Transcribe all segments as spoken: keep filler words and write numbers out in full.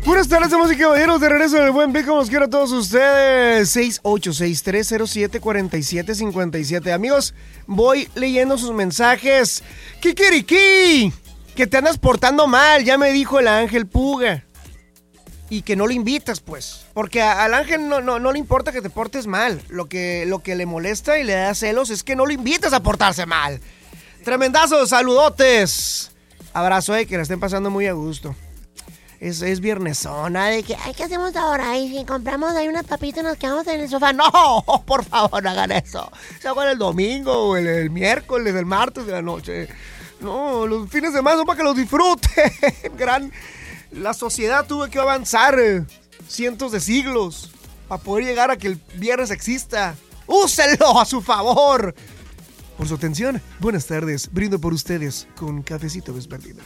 Buenas tardes, damas y caballeros, de regreso en el Buen Beat, como os quiero a todos ustedes. seis ocho seis, tres cero siete, cuatro siete cinco siete. Amigos, voy leyendo sus mensajes. ¡Kikiriki! Que te andas portando mal, ya me dijo el Ángel Puga. Y que no lo invitas, pues. Porque a, al Ángel no, no, no le importa que te portes mal. Lo que, lo que le molesta y le da celos es que no lo invitas a portarse mal. Tremendazos, saludotes. Abrazo, eh, que la estén pasando muy a gusto. Es, es viernesona de que, ay, ¿qué hacemos ahora? Y si compramos ahí unas papitas y nos quedamos en el sofá. No, por favor, no hagan eso. Se hagan el domingo, o el, el miércoles, el martes de la noche. No, los fines de semana son para que los disfruten. Gran... La sociedad tuvo que avanzar eh, cientos de siglos para poder llegar a que el viernes exista. ¡Úsenlo a su favor! Por su atención, buenas tardes. Brindo por ustedes con cafecito vespertino.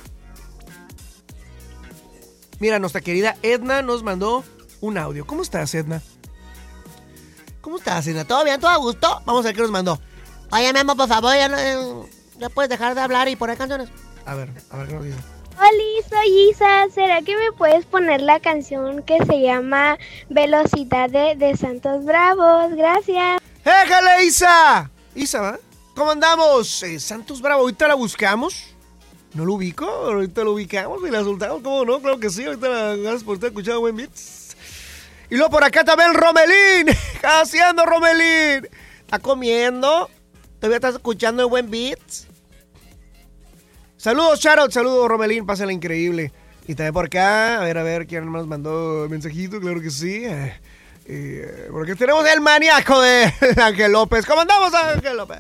Mira, nuestra querida Edna nos mandó un audio. ¿Cómo estás, Edna? ¿Cómo estás, Edna? ¿Todo bien? ¿Todo a gusto? Vamos a ver qué nos mandó. Oye, mi amor, por favor, ya, no, ya puedes dejar de hablar y poner canciones. A ver, a ver qué nos dice. Hola, soy Isa. ¿Será que me puedes poner la canción que se llama Velocidad de, de Santos Bravos? Gracias. ¡Éjale, Isa! Isa, ¿va? ¿Cómo andamos? Eh, Santos Bravo, ¿ahorita la buscamos? ¿No lo ubico? Ahorita lo ubicamos y la soltamos, ¿cómo no? Claro que sí, ahorita la gracias por estar escuchando Buen Beats. Y luego por acá también Romelín. ¿Qué haciendo, Romelín? ¿Está comiendo? ¿Todavía estás escuchando Buen Beats? Saludos, Charot, saludos, Romelín, pásala increíble. Y también por acá, a ver, a ver, ¿quién nos mandó mensajito? Claro que sí. Eh, eh, porque tenemos el maníaco de Ángel López. ¿Cómo andamos, Ángel López?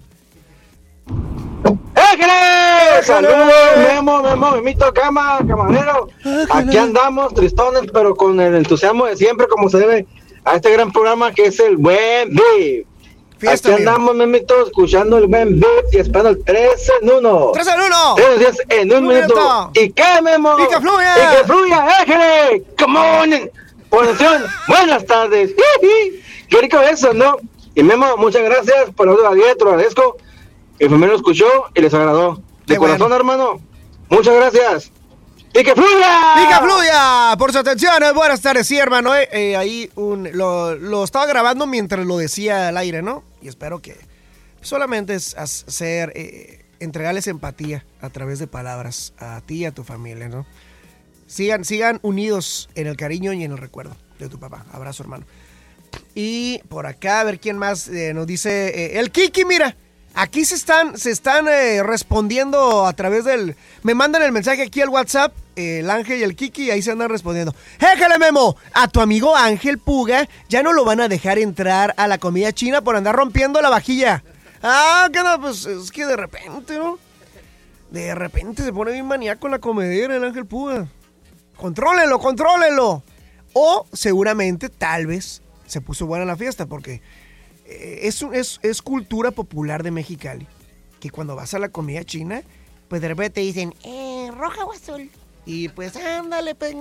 ¡Ángeles! ¡Saludos, Memo, Memo, Memito, Cama, Camarero! Aquí andamos, tristones, pero con el entusiasmo de siempre, como se debe a este gran programa que es el Buen Beat. Fiesta, aquí andamos, Memito, escuchando el Buen Beat y esperando el tres en uno. ¡tres en uno! tres días en un, un minuto. minuto. ¿Y qué, Memo? ¡Y que fluya! ¡Y que fluya, Ángeles! ¡Come on! Por atención, buenas tardes. Qué rico eso, ¿no? Y Memo, muchas gracias por el audio de ayer, te lo agradezco. El primero escuchó y les agradó. De Qué corazón, bueno. Hermano. Muchas gracias. ¡Y que fluya! ¡Y que fluya! Por su atención, eh, buenas tardes. Sí, hermano, eh, eh, ahí un, lo, lo estaba grabando mientras lo decía al aire, ¿no? Y espero que solamente es hacer, eh, entregarles empatía a través de palabras a ti y a tu familia, ¿no? Sigan, sigan unidos en el cariño y en el recuerdo de tu papá. Abrazo, hermano. Y por acá, a ver quién más eh, nos dice. Eh, el Kiki, mira. Aquí se están, se están eh, respondiendo a través del... Me mandan el mensaje aquí al WhatsApp, eh, el Ángel y el Kiki, y ahí se andan respondiendo. ¡Éjale, Memo! A tu amigo Ángel Puga ya no lo van a dejar entrar a la comida china por andar rompiendo la vajilla. Ah, que no, pues es que de repente, ¿no? De repente se pone bien maníaco en la comedera el Ángel Puga. Contrólenlo, contrólenlo. O seguramente, tal vez, se puso buena la fiesta porque... Es, es, es cultura popular de Mexicali que cuando vas a la comida china, pues de repente te dicen, eh, roja o azul. Y pues ándale, pues.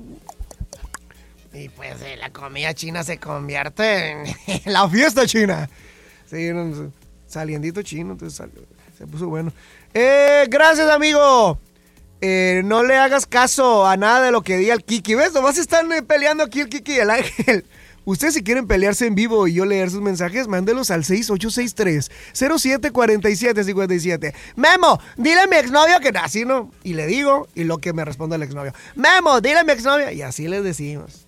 Y pues eh, la comida china se convierte en la fiesta china. Sí, saliendito chino, entonces sal, se puso bueno. Eh, gracias, amigo. Eh, no le hagas caso a nada de lo que diga el Kiki. ¿Ves? Nomás están eh, peleando aquí el Kiki y el Ángel. Ustedes si quieren pelearse en vivo y yo leer sus mensajes, mándelos al seis ocho seis tres, cero siete cuatro siete cinco siete. Memo, dile a mi exnovio que así no. Y le digo, y lo que me responde el exnovio. Memo, dile a mi exnovio. Y así les decimos.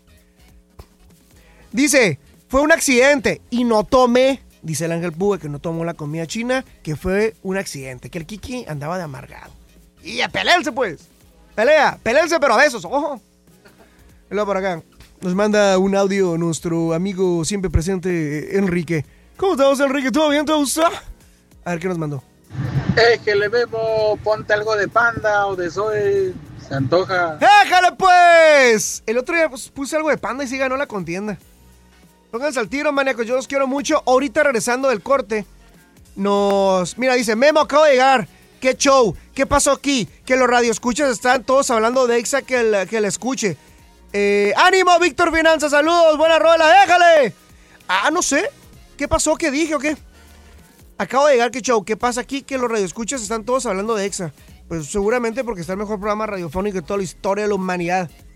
Dice, fue un accidente y no tomé. Dice el Ángel Puga que no tomó la comida china, que fue un accidente, que el Kiki andaba de amargado. Y a pelearse pues. Pelea, pelearse pero a besos, ojo. Y luego por acá. Nos manda un audio nuestro amigo siempre presente, Enrique. ¿Cómo estamos, Enrique? ¿Todo bien? ¿Todo gusta? A ver, ¿qué nos mandó? Éjale, Memo, ponte algo de Panda o de Zoe, se antoja. ¡Éjale, pues! El otro día pues, puse algo de Panda y sí ganó la contienda. Pónganse al tiro, maníacos, yo los quiero mucho. Ahorita regresando del corte, nos... Mira, dice, Memo, acabo de llegar. ¿Qué show? ¿Qué pasó aquí? Que los radioescuchas están todos hablando de Exa que la, que la escuche. Eh, ¡Ánimo, Víctor Finanzas! ¡Saludos! ¡Buena rola! ¡Déjale! Ah, no sé. ¿Qué pasó? ¿Qué dije o qué? Acabo de llegar, ¿qué show? ¿Qué pasa aquí? Que los radioescuchas están todos hablando de Exa. Pues seguramente porque está el mejor programa radiofónico de toda la historia de la humanidad.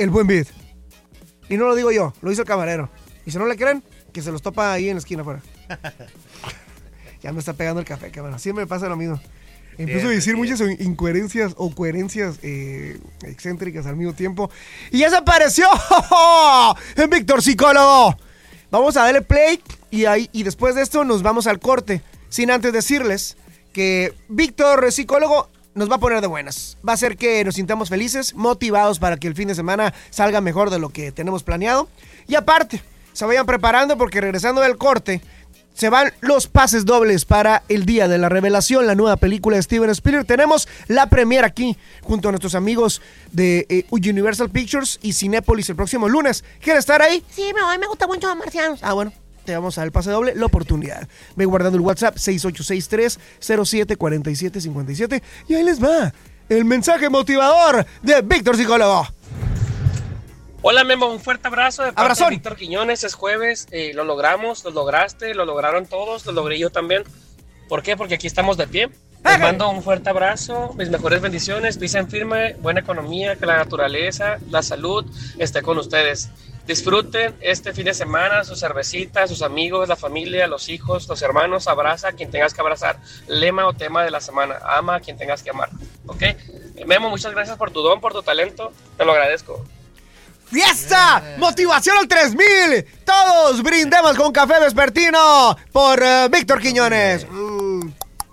el buen beat. Y no lo digo yo, lo hizo el camarero. Y si no le creen, que se los topa ahí en la esquina afuera. Ya me está pegando el café, cabrón. Siempre me pasa lo mismo. Empiezo a decir muchas incoherencias o coherencias eh, excéntricas al mismo tiempo. ¡Y ya se apareció! ¡En Víctor Psicólogo! Vamos a darle play y, ahí, y después de esto nos vamos al corte. Sin antes decirles que Víctor Psicólogo nos va a poner de buenas. Va a hacer que nos sintamos felices, motivados para que el fin de semana salga mejor de lo que tenemos planeado. Y aparte, se vayan preparando porque regresando del corte, se van los pases dobles para el Día de la Revelación, la nueva película de Steven Spielberg. Tenemos la premiere aquí junto a nuestros amigos de eh, Universal Pictures y Cinépolis el próximo lunes. ¿Quieres estar ahí? Sí, me voy, me gusta mucho Marcianos. Ah, bueno, te vamos a dar el pase doble, la oportunidad. Ve guardando el WhatsApp seis ocho seis tres cero siete cuatro siete cinco siete y ahí les va el mensaje motivador de Víctor Psicólogo. Hola Memo, un fuerte abrazo de parte Abrazón. de Víctor Quiñones. Es jueves, eh, lo logramos, lo lograste, lo lograron todos, lo logré yo también. ¿Por qué? Porque aquí estamos de pie. Les mando un fuerte abrazo, mis mejores bendiciones, visen firme, buena economía, que la naturaleza, la salud esté con ustedes. Disfruten este fin de semana, su cervecita, sus amigos, la familia, los hijos, los hermanos. Abraza a quien tengas que abrazar. Lema o tema de la semana, ama a quien tengas que amar. ¿Ok? Memo, muchas gracias por tu don, por tu talento, te lo agradezco. ¡Fiesta! Yeah. ¡Motivación al tres mil! Todos brindemos con café vespertino por uh, Víctor Quiñones. Mm.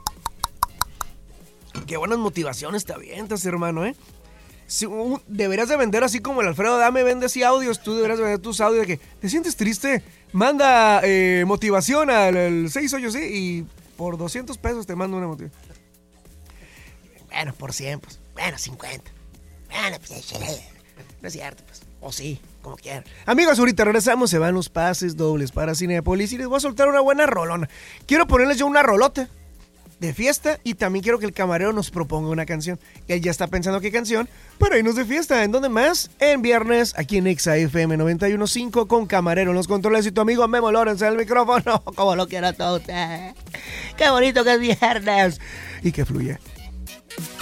Qué buenas motivaciones te avientas, hermano, ¿eh? Si, uh, deberías de vender así como el Alfredo Dame vende así audios. Tú deberías de vender tus audios de que te sientes triste. Manda eh, motivación al, al seis ocho seis y por doscientos pesos te mando una motivación. Bueno, por cien, pues. Bueno, cincuenta. Bueno, pues. No es cierto, pues. O sí, como quieran. Amigos, ahorita regresamos, se van los pases dobles para Cinépolis y les voy a soltar una buena rolona. Quiero ponerles yo una rolota de fiesta y también quiero que el camarero nos proponga una canción. Él ya está pensando qué canción para irnos de fiesta. ¿En dónde más? En viernes, aquí en Exa F M noventa y uno punto cinco con camarero en los controles y tu amigo Memo Lawrence en el micrófono. Como lo quiera todo usted. Qué bonito que es viernes y que fluya.